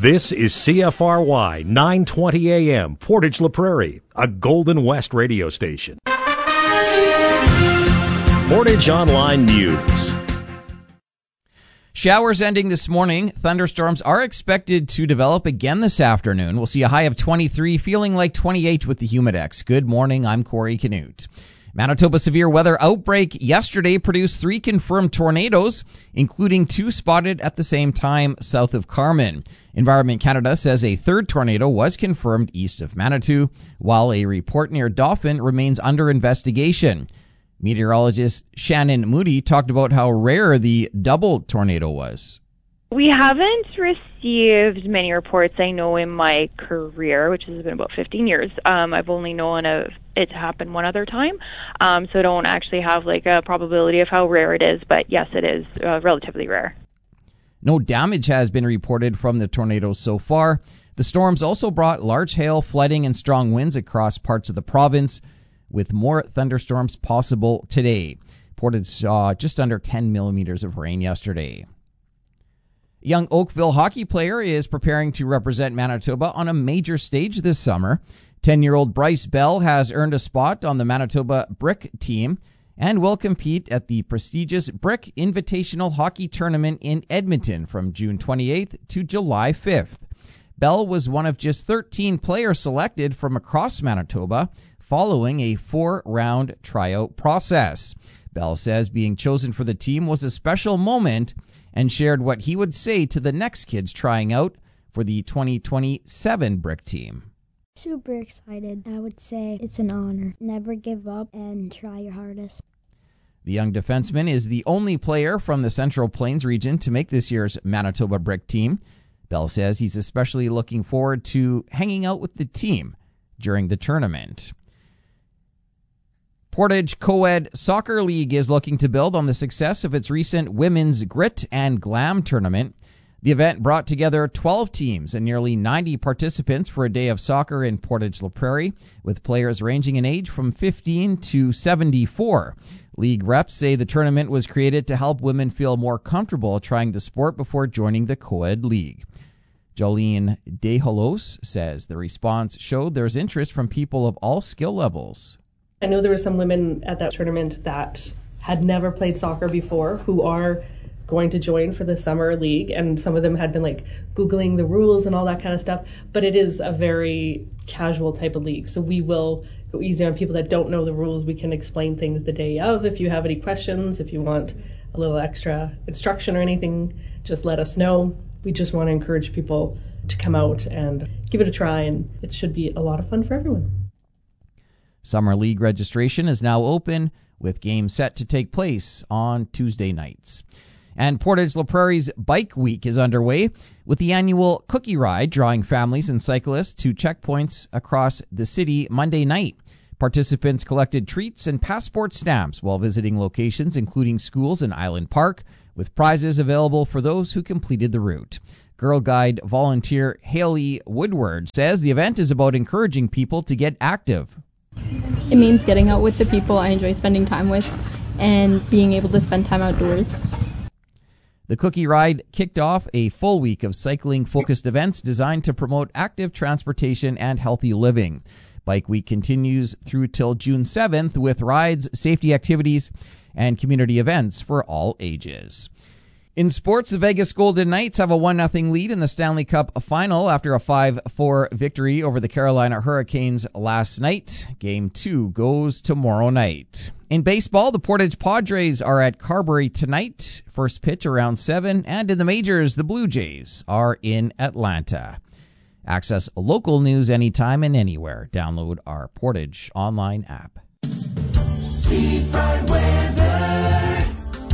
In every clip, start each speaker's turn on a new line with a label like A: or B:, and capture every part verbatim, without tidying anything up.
A: This is C F R Y nine twenty A M, Portage La Prairie, a Golden West radio station. Portage Online News.
B: Showers ending this morning. Thunderstorms are expected to develop again this afternoon. We'll see a high of twenty-three, feeling like twenty-eight with the Humidex. Good morning, I'm Corey Canute. Manitoba severe weather outbreak yesterday produced three confirmed tornadoes, including two spotted at the same time south of Carman. Environment Canada says a third tornado was confirmed east of Manitou, while a report near Dauphin remains under investigation. Meteorologist Shannon Moody talked about how rare the double tornado was.
C: We haven't received many reports. I know in my career, which has been about fifteen years, um, I've only known of it to happen one other time. Um, so I don't actually have like a probability of how rare it is, but yes, it is uh, relatively rare.
B: No damage has been reported from the tornadoes so far. The storms also brought large hail, flooding, and strong winds across parts of the province, with more thunderstorms possible today. Portage saw just under ten millimeters of rain yesterday. A young Oakville hockey player is preparing to represent Manitoba on a major stage this summer. ten-year-old Bryce Bell has earned a spot on the Manitoba Brick team and will compete at the prestigious Brick Invitational Hockey Tournament in Edmonton from June twenty-eighth to July fifth. Bell was one of just thirteen players selected from across Manitoba following a four-round tryout process. Bell says being chosen for the team was a special moment and shared what he would say to the next kids trying out for the twenty twenty-seven Brick team.
D: Super excited. I would say it's an honor. Never give up and try your hardest.
B: The young defenseman is the only player from the Central Plains region to make this year's Manitoba Brick team. Bell says he's especially looking forward to hanging out with the team during the tournament. Portage Co-ed Soccer League is looking to build on the success of its recent Women's Grit and Glam tournament. The event brought together twelve teams and nearly ninety participants for a day of soccer in Portage La Prairie, with players ranging in age from fifteen to seventy-four. League reps say the tournament was created to help women feel more comfortable trying the sport before joining the Co-ed League. Jolene DeHolos says the response showed there's interest from people of all skill levels.
E: I know there were some women at that tournament that had never played soccer before who are going to join for the summer league, and some of them had been like Googling the rules and all that kind of stuff, but it is a very casual type of league, so we will go easy on people that don't know the rules. We can explain things the day of. If you have any questions, if you want a little extra instruction or anything, just let us know. We just want to encourage people to come out and give it a try, and it should be a lot of fun for everyone.
B: Summer League registration is now open, with games set to take place on Tuesday nights. And Portage La Prairie's Bike Week is underway, with the annual Cookie Ride drawing families and cyclists to checkpoints across the city Monday night. Participants collected treats and passport stamps while visiting locations including schools and Island Park, with prizes available for those who completed the route. Girl Guide volunteer Haley Woodward says the event is about encouraging people to get active.
F: It means getting out with the people I enjoy spending time with and being able to spend time outdoors.
B: The Cookie Ride kicked off a full week of cycling-focused events designed to promote active transportation and healthy living. Bike Week continues through till June seventh with rides, safety activities, and community events for all ages. In sports, the Vegas Golden Knights have a one nothing lead in the Stanley Cup final after a five four victory over the Carolina Hurricanes last night. Game two goes tomorrow night. In baseball, the Portage Padres are at Carberry tonight. First pitch around seven. And in the majors, the Blue Jays are in Atlanta. Access local news anytime and anywhere. Download our Portage online app.
G: Seafront weather.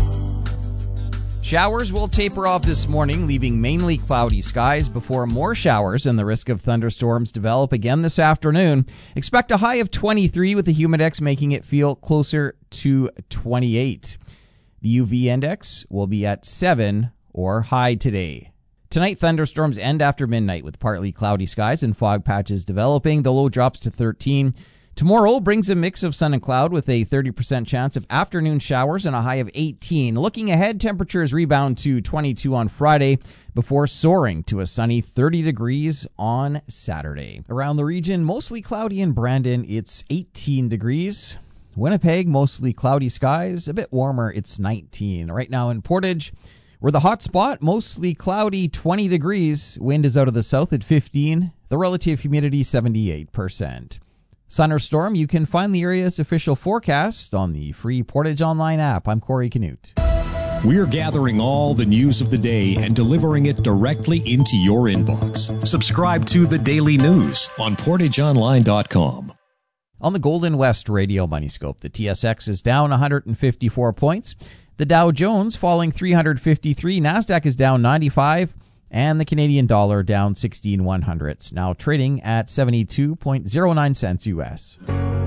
B: Showers will taper off this morning, leaving mainly cloudy skies before more showers and the risk of thunderstorms develop again this afternoon. Expect a high of twenty-three with the Humidex making it feel closer to twenty-eight. The U V index will be at seven or high today. Tonight, thunderstorms end after midnight with partly cloudy skies and fog patches developing. The low drops to thirteen. Tomorrow brings a mix of sun and cloud with a thirty percent chance of afternoon showers and a high of eighteen. Looking ahead, temperatures rebound to twenty-two on Friday before soaring to a sunny thirty degrees on Saturday. Around the region, mostly cloudy in Brandon, it's eighteen degrees. Winnipeg, mostly cloudy skies, a bit warmer, it's nineteen. Right now in Portage, we're the hot spot, mostly cloudy, twenty degrees. Wind is out of the south at fifteen. The relative humidity, seventy-eight percent. Sun or storm, you can find the area's official forecast on the free Portage Online app. I'm Corey Canute.
A: We're gathering all the news of the day and delivering it directly into your inbox. Subscribe to the Daily News on portage online dot com.
B: On the Golden West Radio Money Scope, the T S X is down one hundred fifty-four points. The Dow Jones falling three hundred fifty-three. NASDAQ is down ninety-five. And the Canadian dollar down sixteen one hundredths, now trading at seventy-two point oh nine cents U S.